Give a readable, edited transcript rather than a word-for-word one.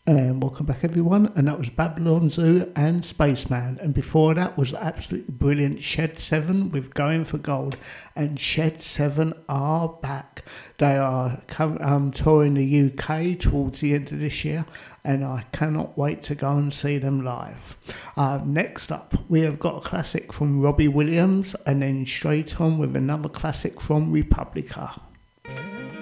And welcome back everyone, and that was Babylon Zoo and Spaceman, and before that was absolutely brilliant Shed 7 with Going for Gold. And Shed 7 are back. They are touring the UK towards the end of this year, and I cannot wait to go and see them live. Next up we have got a classic from Robbie Williams, and then straight on with another classic from Republica.